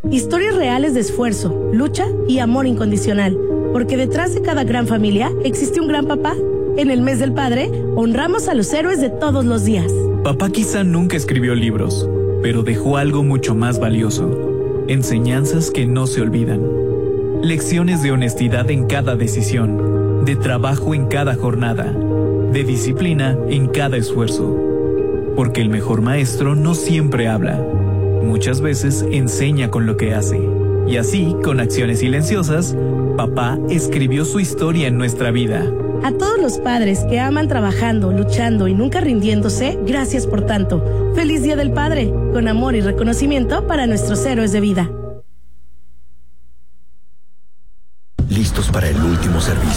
Historias reales de esfuerzo, lucha y amor incondicional. Porque detrás de cada gran familia existe un gran papá. En el mes del padre, honramos a los héroes de todos los días. Papá quizá nunca escribió libros, pero dejó algo mucho más valioso. Enseñanzas que no se olvidan. Lecciones de honestidad en cada decisión, de trabajo en cada jornada, de disciplina en cada esfuerzo. Porque el mejor maestro no siempre habla. Muchas veces enseña con lo que hace. Y así, con acciones silenciosas, papá escribió su historia en nuestra vida. A todos los padres que aman trabajando, luchando y nunca rindiéndose, gracias por tanto. ¡Feliz Día del Padre! Con amor y reconocimiento para nuestros héroes de vida. Listos para el último servicio.